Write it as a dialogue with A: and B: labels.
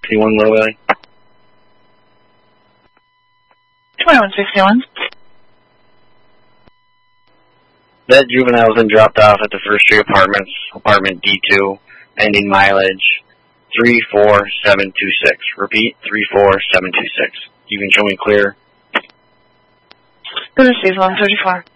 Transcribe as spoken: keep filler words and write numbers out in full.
A: sixty-one Little Valley.
B: twenty-one sixty-one.
A: That juvenile was then dropped off at the First Street Apartments, apartment D two, ending mileage three four seven two six. Repeat, three four seven two six. You can show me clear.
B: Good to see one thirty-four.